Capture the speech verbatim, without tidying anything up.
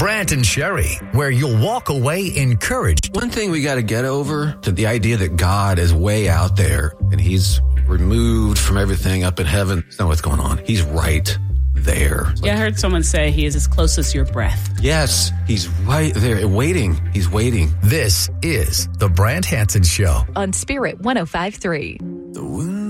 Brant and Sherry, where you'll walk away encouraged. One thing we got to get over to the idea that God is way out there and he's removed from everything up in heaven. That's not what's going on. He's right there. Yeah, I heard someone say he is as close as your breath. Yes, he's right there, waiting. He's waiting. This is the Brant Hansen Show on Spirit one oh five point three. The